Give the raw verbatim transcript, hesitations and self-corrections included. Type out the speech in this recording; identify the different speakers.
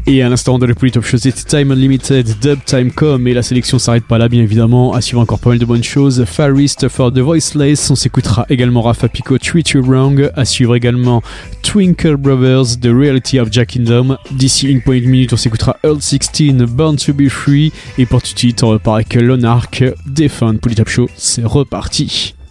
Speaker 1: Et à l'instant de le Polytop Show, c'était Time Unlimited, Dub Time Com, et la sélection s'arrête pas là, bien évidemment. À suivre encore pas mal de bonnes choses. Far East for the Voiceless, on s'écoutera également Rafa Pico, Treat You Wrong. À suivre également Twinkle Brothers, The Reality of Jack Kingdom. D'ici une poignée de minutes, on s'écoutera Earl sixteen, Born to Be Free. Et pour tout de suite, on repart avec Lonark, Defund. Polytop Show, c'est reparti.